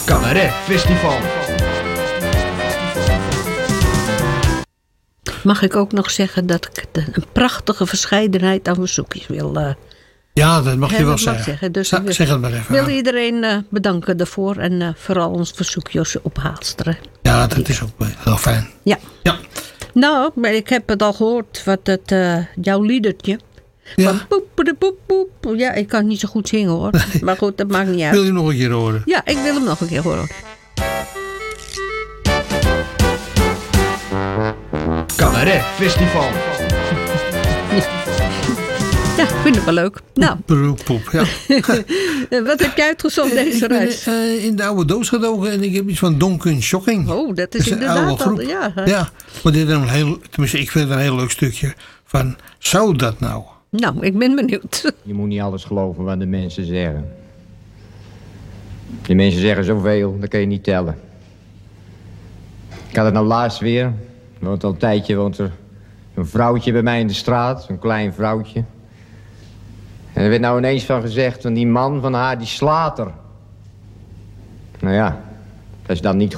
Cabaret Festival. Mag ik ook nog zeggen dat ik een prachtige verscheidenheid aan verzoekjes wil ja, dat mag je wel zeggen. Dus zeg het maar even. Ik wil iedereen bedanken daarvoor en vooral ons verzoekjes op Haalsteren. Ja, dat is ook heel fijn. Ja. Ja. Maar ik heb het al gehoord, jouw liedertje. Ja. Van poep, de poep, poep. Ja, ik kan niet zo goed zingen hoor. Nee. Maar goed, dat maakt niet uit. Wil je nog een keer horen? Ja, ik wil hem nog een keer horen. Cabaret Festival. Ja, ik vind het wel leuk. Nou. Poep, ja. Wat heb jij uitgezocht deze reis? Ik ben in de oude doos gedoken en ik heb iets van Donken Shocking. Oh, dat is inderdaad al. Ja, maar dit is tenminste, ik vind het een heel leuk stukje van, zou dat nou? Nou, ik ben benieuwd. Je moet niet alles geloven wat de mensen zeggen. De mensen zeggen zoveel, dat kan je niet tellen. Ik had het nou laatst weer. Want al een tijdje woont er een vrouwtje bij mij in de straat. Een klein vrouwtje. En er werd nou ineens van gezegd, van die man van haar, die slaat er. Nou ja, dat is dan niet